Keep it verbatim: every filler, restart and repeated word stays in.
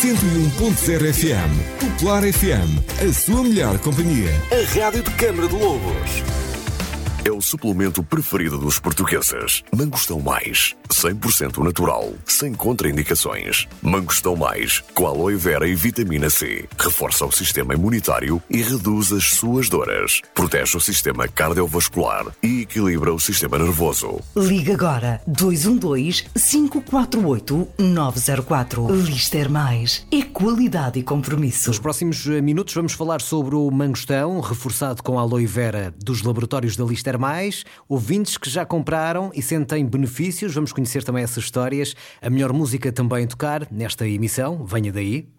cento e um ponto zero F M. Popular F M, a sua melhor companhia. A rádio de Câmara de Lobos. É o suplemento preferido dos portugueses. Mangostão Mais, cem por cento natural, sem contraindicações. Mangostão Mais, com aloe vera e vitamina C. Reforça o sistema imunitário e reduz as suas dores. Protege o sistema cardiovascular e equilibra o sistema nervoso. Liga agora dois um dois, cinco quatro oito, nove zero quatro. Lister Mais é qualidade e compromisso. Nos próximos minutos vamos falar sobre o mangostão, reforçado com aloe vera dos laboratórios da Lister Mais. Ouvintes que já compraram e sentem benefícios, vamos conhecer também essas histórias. A melhor música também a tocar nesta emissão, venha daí.